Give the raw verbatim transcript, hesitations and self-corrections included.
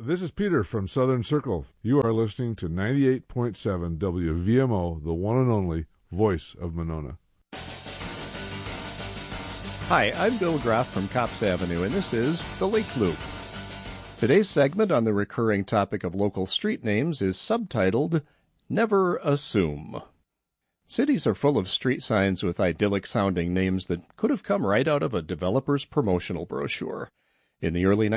This is Peter from Southern Circle. You are listening to ninety-eight point seven W V M O, the one and only voice of Monona. Hi, I'm Bill Graff from Copps Avenue, and this is The Lake Loop. Today's segment on the recurring topic of local street names is subtitled, Never Assume. Cities are full of street signs with idyllic-sounding names that could have come right out of a developer's promotional brochure. In the early